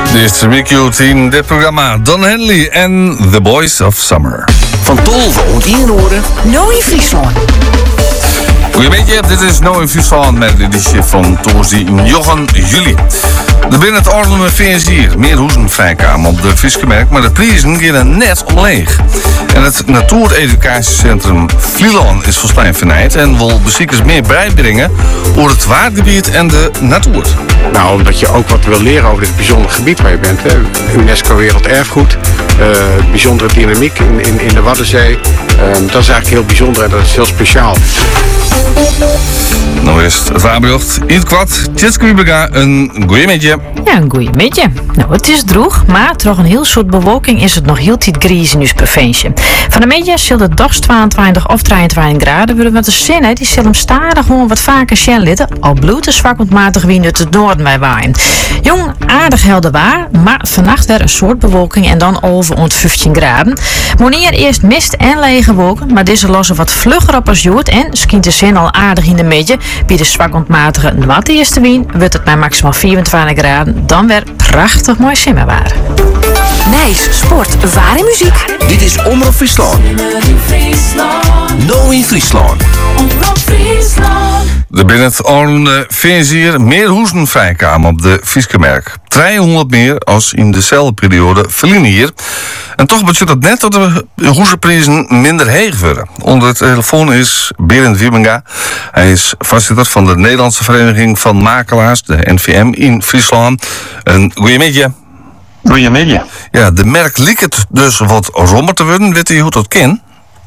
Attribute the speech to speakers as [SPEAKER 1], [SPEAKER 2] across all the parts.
[SPEAKER 1] Dit is Recute in dit programma. Don Henley en The Boys of Summer.
[SPEAKER 2] Van Tolve en Inhoren.
[SPEAKER 3] Nou in Friesland.
[SPEAKER 1] Goedemiddag, dit is Nou in Friesland met de editie van toersdag 9 juli. Er binnen het Orlen Veerzier meer hoezen vrijkamer op de Frieskemerk, maar de prijzen gaan net omleeg. En het Natuureducatiecentrum Vlieland is volgens vernijd en wil bezoekers meer bijbrengen over het waardgebied en de natuur.
[SPEAKER 4] Nou, omdat je ook wat wil leren over dit bijzondere gebied waar je bent. Hè. UNESCO Werelderfgoed, bijzondere dynamiek in de Waddenzee. Dat is eigenlijk heel bijzonder en dat is heel speciaal.
[SPEAKER 1] Nou is het waarbericht in het kwad. Tjitske Wiebega, een goeiemiddag.
[SPEAKER 3] Ja, een goeiemiddag. Nou, het is droog, maar door een heel soort bewolking is het nog heel tijd grijs in ons provincie. Van de media zullen het dags 22 of 23 graden worden, want de zin die zullen stadig gewoon wat vaker sjen litten, al bloedt de zwak ontmatig wind uit het noorden bij waaien. Jong, aardig helder waar, maar vannacht weer een soort bewolking en dan over rond 15 graden. Wanneer eerst mist en lege wolken, maar deze lossen wat vlugger op als jood en schijnt de zin al aardig in de midden. Bij de zwak ontmatige noordeeste wind wordt het naar maximaal 24 graden, dan weer prachtig mooi simmerwaar.
[SPEAKER 5] Nijs, sport, waar en muziek.
[SPEAKER 2] Dit is Omroep Friesland. Nou in Friesland.
[SPEAKER 1] Er binnen het Orlen Veerzier meer hoezen vrijkamer op de Frieskemerk. 300 meer als in dezelfde periode verliezen hier. En toch betekent dat net dat de hoezenprijzen minder heeg worden. Onder de telefoon is Berend Wiebega. Hij is voorzitter van de Nederlandse Vereniging van Makelaars, de NVM, in Friesland. Een goeiemiddag.
[SPEAKER 6] Goedemiddag.
[SPEAKER 1] Ja, de merk liek het dus wat rommer te worden. Weet u hoe dat kan?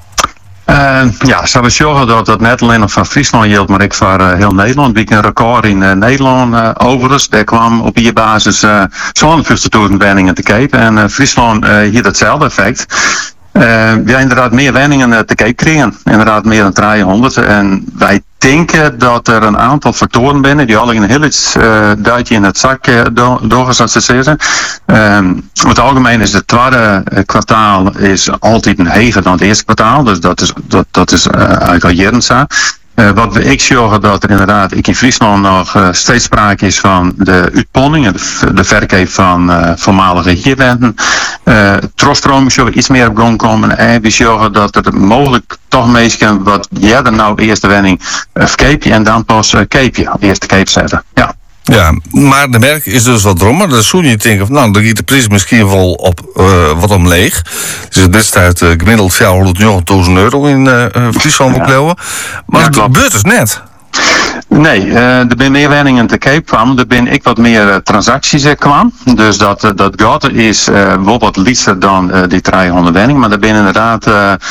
[SPEAKER 6] Ja, zou we zorgen dat dat net alleen nog van Friesland geldt, maar ik voor heel Nederland. Ik een record in Nederland overigens. Daar kwam op die basis zo'n 50.000 wenningen te Cape. En Friesland hier hetzelfde effect. Ja, inderdaad meer wenningen te Cape kregen. Inderdaad meer dan 300. En wij denken dat er een aantal factoren binnen die al een heel iets duitje in het zak doorgezet zitten. Over het algemeen is het tweede kwartaal is altijd een heger dan het eerste kwartaal. Dus dat is eigenlijk al jaren zo. Wat ik zorgen dat er inderdaad in Friesland nog steeds sprake is van de uitponning en de verkoop van voormalige hierwenten. Trosstroming zullen we iets meer op gang komen en we zorgen dat er mogelijk toch meestal wat er nou eerst de wenning verkeep je en dan pas keep je, eerst de keep zetten. Ja.
[SPEAKER 1] Ja, maar de merk is dus wat rommer. Dan zou je denken van, nou, dan gaat de prijs misschien wel op wat omleeg. Dus het destijds gemiddeld 400.000 euro in Friesland opleven. Maar
[SPEAKER 6] ja,
[SPEAKER 1] het gebeurt dus net.
[SPEAKER 6] Nee, er zijn meer wenningen te Cape kwam. Er ben ik wat meer transacties kwam. Dus dat gaat is wel wat liefster dan die 300 wenningen. Maar er zijn inderdaad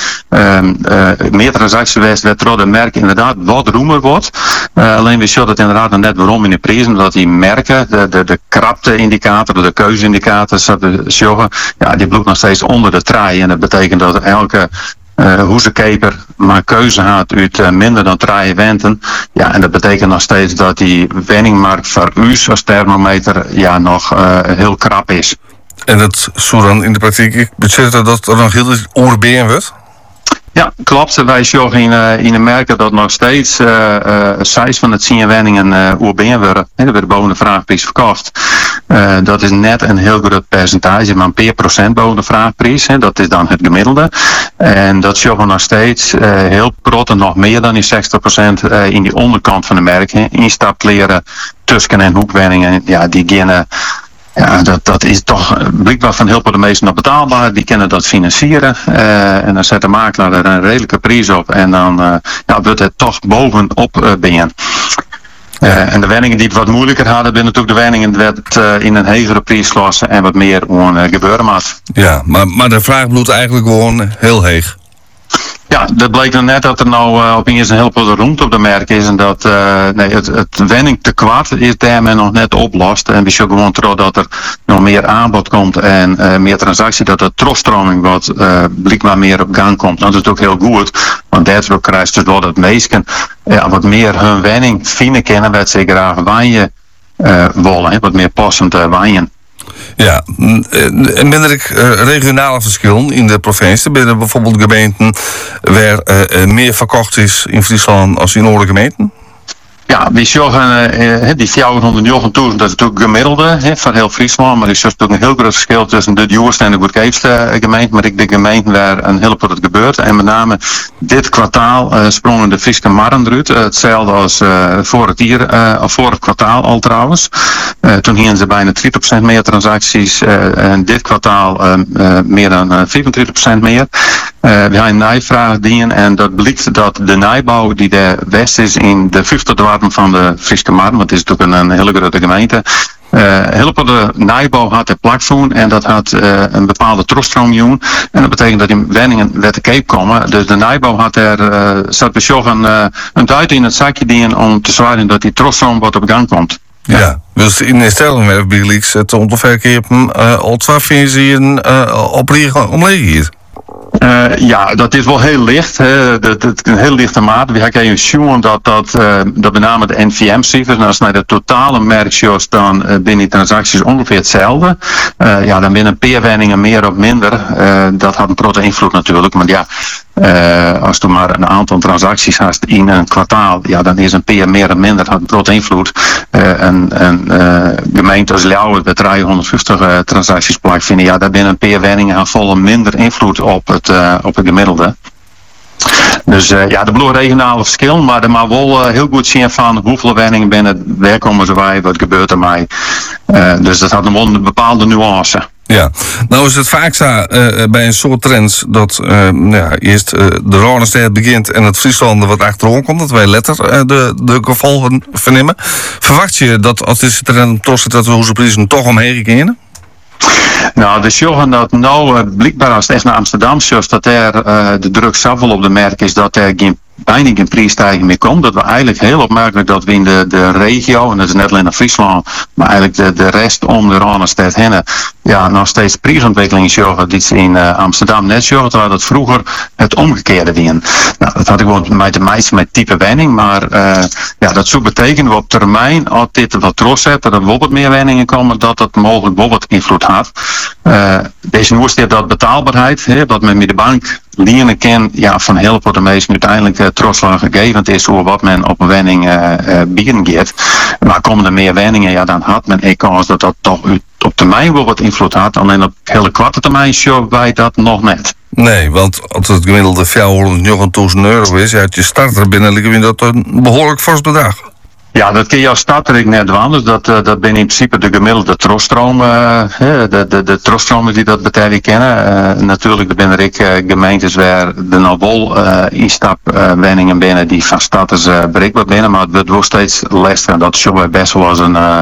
[SPEAKER 6] meer transacties geweest waardoor de merk inderdaad wat roemer wordt. Alleen we zullen het inderdaad net waarom in de prijzen. Omdat die merken, de krapte-indicator, de keuze-indicators, ja, die bloedt nog steeds onder de trui. En dat betekent dat elke hoezenkeper maar keuze had uit minder dan 3 wenten. Ja, en dat betekent nog steeds dat die wenningmarkt voor u als thermometer ja, nog heel krap is.
[SPEAKER 1] En dat zou dan in de praktijk betekent dat er nog heel iets oorbeen wordt?
[SPEAKER 6] Ja, klopt. Wij zorgen in de merken dat nog steeds 6 van het 10 wenningen oorbeen worden. Er wordt boven de vraagprijs verkocht. Dat is net een heel groot percentage, maar een % boven de vraagprijs. Dat is dan het gemiddelde. En dat zorgen nog steeds heel protten nog meer dan die 60% in die onderkant van de merken. Instapkleren, tusken- en hoekwenningen, ja, die beginnen. Ja, dat is toch blijkbaar van heel veel de meesten nog betaalbaar. Die kunnen dat financieren. En dan zet de makelaar er een redelijke prijs op. En dan wordt het toch bovenop binnen. En de wenningen die het wat moeilijker hadden, zijn natuurlijk de wenningen die in een hogere prijsklasse en wat meer gebeuren moet.
[SPEAKER 1] Ja, maar de vraag bloedt eigenlijk gewoon heel heeg.
[SPEAKER 6] Ja, dat bleek dan net dat er nou opeens een heel veel roemte op de merk is. En dat het wenning te kwart is daarmee nog net oplost. En we zien gewoon dat er nog meer aanbod komt en meer transactie. Dat de trosstroming wat blijkbaar meer op gang komt. Nou, dat is ook heel goed. Want daardoor krijgt dus wel dat meesten wat meer hun wenning vinden kennen. Wat ze graag wijnen willen. Wat meer passend wijnen.
[SPEAKER 1] Ja, en ben er regionale verschillen in de provincie? Ben er bijvoorbeeld gemeenten waar meer verkocht is in Friesland als in andere gemeenten?
[SPEAKER 6] Ja, we zeggen die 400.000, dat is natuurlijk gemiddelde van heel Friesland. Maar er is natuurlijk een heel groot verschil tussen de duurste en de goedkoopste gemeente. Maar ik de gemeente waar een hele wat gebeurt. En met name dit kwartaal sprongen de Friese marren eruit. Hetzelfde als vorig kwartaal al trouwens. Toen hingen ze bijna 30% meer transacties. En dit kwartaal meer dan 35% meer. We hebben een nijvraag dienen en dat blijkt dat de nijbouw die de west is in de 50 dwarpen van de Friese markt, want het is natuurlijk een hele grote gemeente, heel veel de nijbouw had er plakvoen en dat had een bepaalde troststroomjoen. En dat betekent dat die wenningen werd te keep komen. Dus de nijbouw had zat een duit in het zakje dienen om te zorgen dat die troststroom wat op gang komt.
[SPEAKER 1] Ja, dus in de stelling bij Leaks het onderverkeer al 12 financiën omleeg hier.
[SPEAKER 6] Ja, dat is wel heel licht. Dat een heel lichte maat. We hebben even zien dat met name de NVM-cijfers, en als je naar de totale merkjes dan binnen die transacties ongeveer hetzelfde. Dan binnen peerwenningen meer of minder. Dat had een grote invloed natuurlijk. Maar ja, als je maar een aantal transacties hebt in een kwartaal, ja, dan is een peer meer of minder, had een grote invloed. Een gemeente als Leeuwen met 350 transacties plaatsvinden, ja, daar binnen een peerwenningen volle minder invloed op het gemiddelde. Dus de bloed regionale verschil, maar er mag wel heel goed zien van hoeveel wenningen binnen, waar komen ze bij, wat gebeurt er mee. Dus dat had een bepaalde nuance.
[SPEAKER 1] Ja, nou is het vaak zo bij een soort trends dat eerst de Rijnstad begint en het Friesland er wat achterom komt, dat wij letter de gevolgen vernemen. Verwacht je dat als deze trend toch zit dat we onze prijzen toch omheen gaan?
[SPEAKER 6] Nou, de zorgen dat nou blijkbaar als het echt naar Amsterdam zoals dat er de druk zoveel op de merk is dat er bijna geen prijsstijging meer komt. Dat we eigenlijk heel opmerkelijk dat we in de regio, en dat is net alleen naar Friesland, maar eigenlijk de rest om de Rijnstad heen, ja, nog steeds prijsontwikkelingen zorgen die ze in Amsterdam net zorgen, terwijl dat vroeger het omgekeerde dingen. Nou, dat had ik gewoon met de meeste met type wenning, maar dat zou betekenen op termijn, als dit wat trots hebt, dat er wel wat meer wenningen komen, dat het mogelijk wel wat invloed had. Deze nieuwe stip dat betaalbaarheid, wat men met de bank lenen kan, ja, van heel veel de meesten uiteindelijk trotslaan gegevend is hoe wat men op een wenning bieden geeft. Maar komen er meer wenningen, ja, dan had men kans dat dat toch op termijn wel wat invloed had. Alleen op hele korte termijn zien wij dat nog net. Nee,
[SPEAKER 1] want als het gemiddelde 400.000 euro is, uit je starter binnen liggen dat een behoorlijk fors bedrag.
[SPEAKER 6] Ja, dat kun je als starter net doen. Dus dat ben in principe de gemiddelde troststroom. De troststromen die dat betalen kennen. Natuurlijk er binnen gemeentes waar de nog wel instapwenningen binnen die van starters bereikbaar binnen. Maar het wordt wel steeds lastiger. Dat zien we best wel als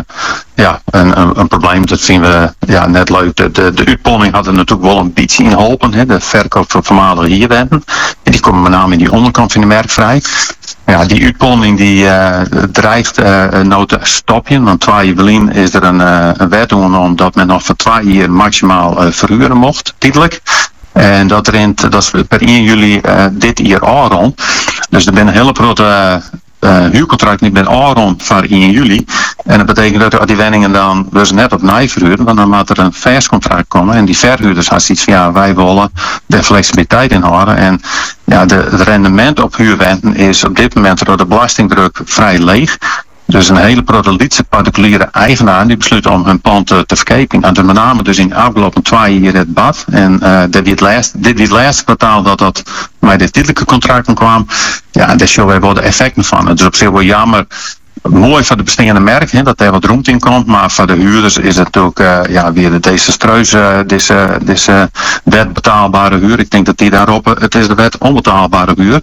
[SPEAKER 6] een probleem. Dat vinden we net leuk. De uitpolling had er natuurlijk wel een beetje in geholpen. De verkoop van voormalige hierwenden. Die komen met name in die onderkant van de merk vrij. Ja, die uitpolling die dreigt nou te stoppen, want 2 Berlin is er een wet omdat men nog voor 2 jaar maximaal verhuren mocht, tijdelijk. En dat is per 1 juli dit jaar al rond. Dus er zijn een hele grote huurcontract niet met Aron voor 1 juli. En dat betekent dat die wenningen dan dus net opnieuw verhuren, want dan moet er een verscontract komen. En die verhuurders hadden zoiets van, wij willen de flexibiliteit inhouden. En ja, het rendement op huurwenden is op dit moment door de belastingdruk vrij leeg. Dus een hele grote particuliere eigenaar die besluit om hun pand te verkopen. En met name dus in de afgelopen 2 jaar het bad. En dit laatste kwartaal dat met de tijdelijke contracten kwam. Ja, daar zien we wel de effecten van. Het is op zich wel jammer. Mooi voor de bestaande merk, dat er wat ruimte in komt. Maar voor de huurders is het ook weer de desastreuze, deze wet betaalbare huur. Ik denk dat die daarop, het is de wet onbetaalbare huur.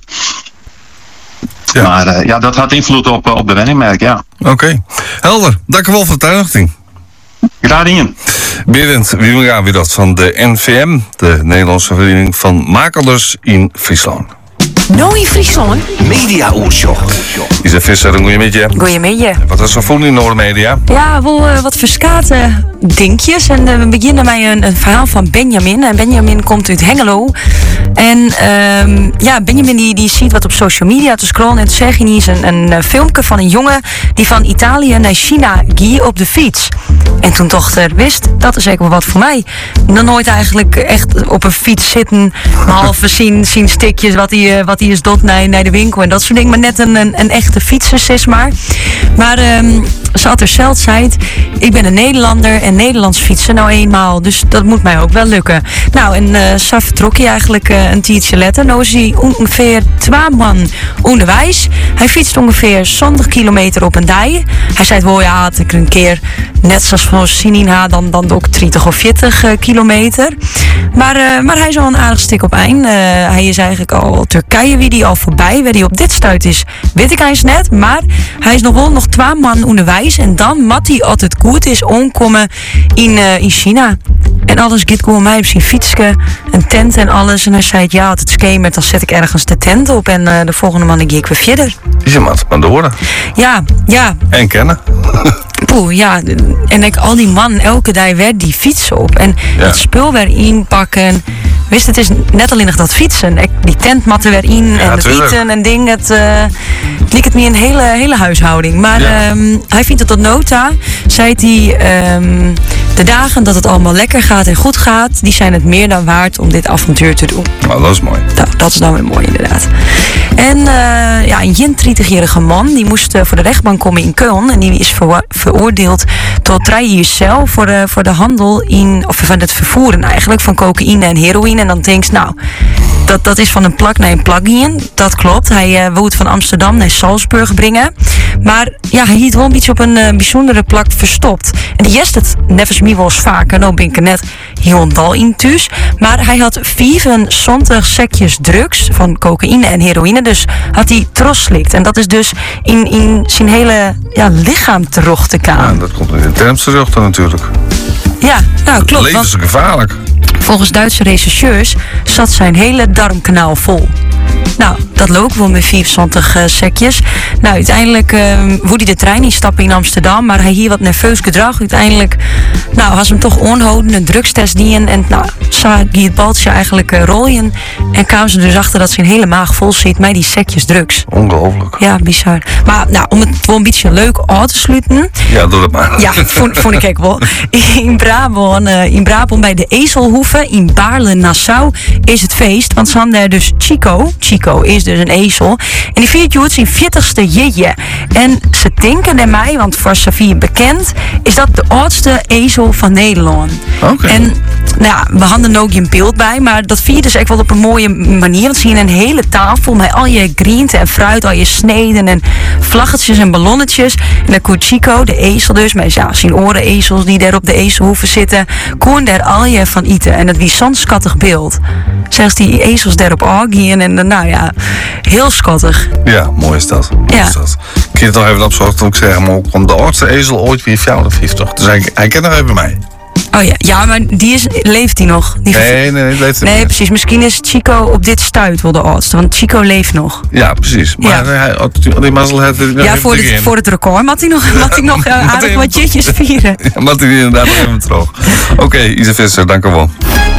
[SPEAKER 6] Ja. Maar dat had invloed op de wenningmerk, ja.
[SPEAKER 1] Oké. Helder. Dank u wel voor de toelichting.
[SPEAKER 6] Graag gedaan.
[SPEAKER 1] Berend Wielinga weer dat van de NVM, de Nederlandse Vereniging van Makelaars in Friesland.
[SPEAKER 5] Nou in Friesland.
[SPEAKER 2] Media Oorschot.
[SPEAKER 1] Isa Visser, een goeiemiddag.
[SPEAKER 5] Goeiemiddag.
[SPEAKER 1] Wat is er voor in Noordermedia?
[SPEAKER 5] Ja, wel wat verskate dingetjes. En we beginnen met een verhaal van Benjamin. En Benjamin komt uit Hengelo. En Benjamin die ziet wat op social media te scrollen. En toen zag hij een filmpje van een jongen die van Italië naar China ging op de fiets. En toen dacht er, wist, dat is zeker wel wat voor mij. Nog nooit eigenlijk echt op een fiets zitten, behalve zien stikjes wat hij is dot naar de winkel en dat soort dingen. Maar net een echte fietser, zeg maar. Maar ze had er zelf zei, ik ben een Nederlander en Nederlands fietsen nou eenmaal. Dus dat moet mij ook wel lukken. Nou, en zo vertrok hij eigenlijk een tijdje later. Nou is hij ongeveer 2 man onderwijs. Hij fietst ongeveer 70 kilometer op een dij. Hij zei, wel ja, had ik een keer net zoals van Sinina dan ook 30 of 40 kilometer. Maar hij is al een aardig stuk op eind. Hij is eigenlijk al Turkije, wie die al voorbij. Waar hij op dit stuit is, weet ik eens net. Maar hij is nog wel nog 2 man onderwijs. En dan moet hij altijd goed is omkomen in China. En alles gaat gewoon mij op zijn fietsje, een tent en alles. En hij zei, ja, als het skemert, dan zet ik ergens de tent op. En de volgende man, ik ga weer verder.
[SPEAKER 1] Die zijn maar de horen.
[SPEAKER 5] Ja.
[SPEAKER 1] En kennen.
[SPEAKER 5] Poeh, ja. En ik al die man, elke dag werd die fiets op. En het spul weer inpakken. Wist, het is net alleen nog dat fietsen. Die tentmatten weer in en het eten en ding. Het liep het me een hele huishouding. Maar hij vindt het tot nota. Zei hij, de dagen dat het allemaal lekker gaat en goed gaat, die zijn het meer dan waard om dit avontuur te doen.
[SPEAKER 1] Nou, dat is mooi.
[SPEAKER 5] Nou, dat is nou weer mooi inderdaad. En een 30-jarige man, die moest voor de rechtbank komen in Köln. En die is veroordeeld tot 3 jaar cel voor de handel of van het vervoeren eigenlijk van cocaïne en heroïne. En dan denk je, nou, dat is van een plak naar een plugin. Dat klopt. Hij wou het van Amsterdam naar Salzburg brengen. Maar ja, hij hield wel een beetje op een bijzondere plak verstopt. En die jest het nevens mij wel eens vaker. Nou ben ik er net heel dal in thuis. Maar hij had 74 sekjes drugs van cocaïne en heroïne. Dus had hij troslikt. En dat is dus in zijn hele lichaam terug te gaan.
[SPEAKER 1] Ja, dat komt in de term terug dan natuurlijk.
[SPEAKER 5] Ja, nou klopt.
[SPEAKER 1] Levensgevaarlijk.
[SPEAKER 5] Volgens Duitse rechercheurs zat zijn hele darmkanaal vol. Nou, dat loopt wel met 74 sekjes. Nou, uiteindelijk woedde hij de trein instappen in Amsterdam, maar hij hier wat nerveus gedrag. Uiteindelijk, was hem toch onhouden, een drugstest dienen en zag hij het baltje eigenlijk rollen. En kwamen ze dus achter dat zijn hele maag vol zit met die sekjes drugs.
[SPEAKER 1] Ongelooflijk.
[SPEAKER 5] Ja, bizar. Maar om het wel een beetje leuk aan te sluiten.
[SPEAKER 1] Ja, doe dat maar.
[SPEAKER 5] Ja, vond ik ook wel. In Brabant bij de Ezelhoeve in Baarle-Nassau is het feest. Want ze hadden daar dus Chico. Chico is dus een ezel. En die viert Joet zijn 40ste jeetje. En ze denken naar mij, want voor Safie bekend, is dat de oudste ezel van Nederland.
[SPEAKER 1] Oké.
[SPEAKER 5] En we hadden er ook geen beeld bij, maar dat vierden ze echt wel op een mooie manier. Want ze zien een hele tafel met al je groenten en fruit, al je sneden en vlaggetjes en ballonnetjes. En dan kon Chico, de ezel dus, met zijn orenezels die daar op de ezelhoeven zitten, kon daar al je van eten. En dat was zo'n schattig beeld. Zelfs die ezels daarop aangaan en heel schattig.
[SPEAKER 1] Ja, mooi is dat.
[SPEAKER 5] Ja.
[SPEAKER 1] Ik je het nog even opzoeken toen ik zeg, maar komt de oudste ezel ooit weer 54. Dus hij kent nog even mij.
[SPEAKER 5] Oh ja, maar leeft hij nog?
[SPEAKER 1] Nee, leeft hij niet.
[SPEAKER 5] Nee, precies. Misschien is Chico op dit stuit wel de oudste, want Chico leeft nog.
[SPEAKER 1] Ja, precies. Maar hij had die mazzel had
[SPEAKER 5] voor het record had hij nog aardig wat jetjes vieren.
[SPEAKER 1] Ja, had hij inderdaad nog even terug. Oké, Isa Visser, dank u wel.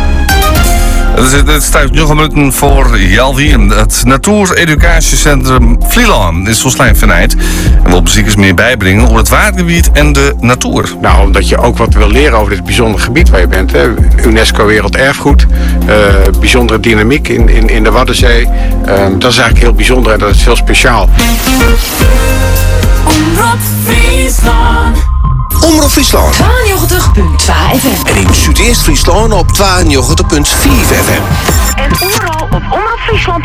[SPEAKER 1] Het staat nog minuten voor Jalvi. Het Natuur-educatiecentrum Vlieland is volslijn vanuit. En wil bezoekers meer bijbrengen over het waardgebied en de natuur.
[SPEAKER 4] Nou, omdat je ook wat wil leren over dit bijzondere gebied waar je bent. Hè. UNESCO Werelderfgoed. Bijzondere dynamiek in de Waddenzee. Dat is eigenlijk heel bijzonder en dat is heel speciaal.
[SPEAKER 2] Omroep Friesland.
[SPEAKER 7] 92.2 FM.
[SPEAKER 2] En in Zuid-Eerst-Friesland op 92.4 FM.
[SPEAKER 7] En overal op omroepfriesland.nl.